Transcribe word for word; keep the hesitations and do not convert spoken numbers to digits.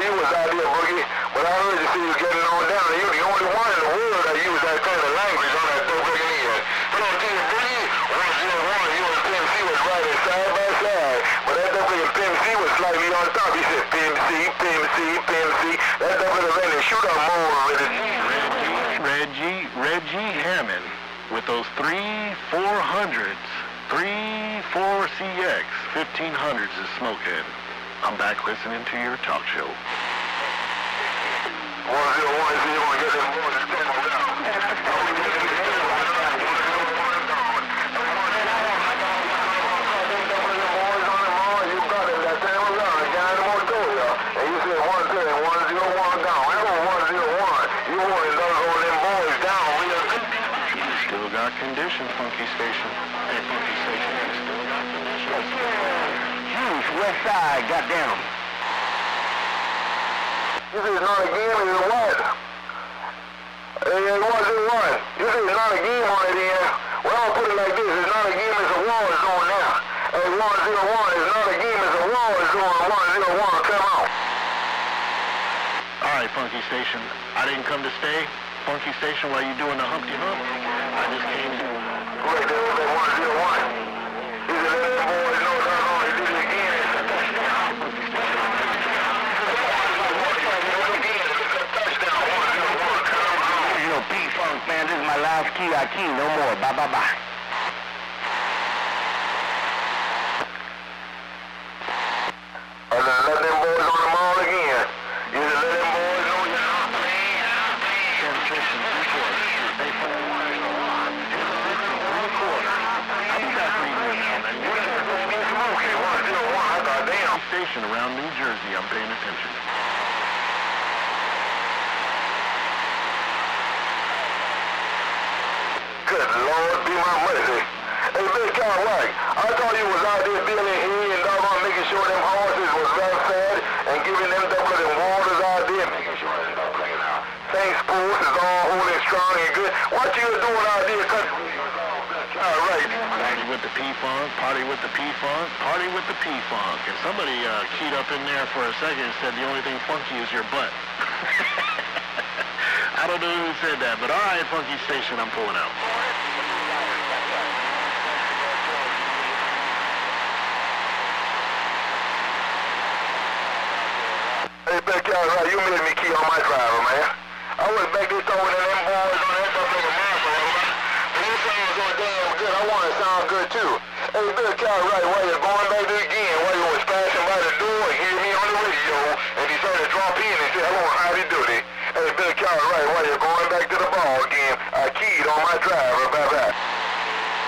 you was out there, Boogie, but I heard you see you getting on down. You're the only one in the world that use that kind of language on that dope Boogie in. But on T V, one oh one, you and Pimp C was riding side by side, but that dope Boogie Pimp C was slightly on top. He said, Pimp C, Pimp C, Pimp C. That dope Boogie ran the shootout mode with it. Reggie, Reggie, Reggie Hammond with those three four hundreds. three four C X, fifteen hundreds is Smokehead. I'm back listening to your talk show. one oh one, so you want to get them boys to come around. You got him that time around. I got him on Toya. And you said one ten, one oh one down. I know one oh one. You want to hold them boys down real good. Still got conditions, Funky Station. Hey, Funky Station, still got conditions. Juice, West Side, goddamn. You say it's not a game, it's what? Hey, it was it one. You say it's not a game on it then. Well, I'll put it like this. It's not a game, it's a war zone now. Hey, one oh one, it's not a game, it's a war zone. one oh one, come out. All right, Funky Station. I didn't come to stay. Funky Station, while you doing the Humpty Hump, I just came to... Right there, that one oh one. He's a little boy, no, no, no, he did it again. It's a touchdown. You know, P-Funk, man, this is my last key. I key no more. Bye, bye, bye. I done let them boys on the mall again. You done let them boys know you're not playing. Sensation, three-quarters. They put it one in the one. Three-quarters. I'll be back for you now, man. Okay, one oh one, I thought, damn. Station around New Jersey, I'm paying attention. Good Lord, be my mercy. Hey, Big Cal White, I thought you was out there dealing here and doggone making sure them horses was well fed and giving them double them waters out there, making sure them don't bring it out. Thanks, Sports is all holding strong and good. What you doing out there, country? All right. Party with the P-Funk, party with the P-Funk, party with the P-Funk. And somebody uh, keyed up in there for a second and said the only thing funky is your butt. I don't know who said that, but all right, Funky Station, I'm pulling out. Hey, Becky, all right, you made me key on my driver, man. I was back there throwing in them boys on that stuff like a monster, man. But you sound so damn good. I want to sound good, too. Hey, Becky, all right, while you're going back there again, while you was passing by the door and hear me on the radio, and decided to drop in and say, hello, howdy doody. Hey, Becky, all right, while you're going back to the ball again, I keyed on my driver, bye-bye.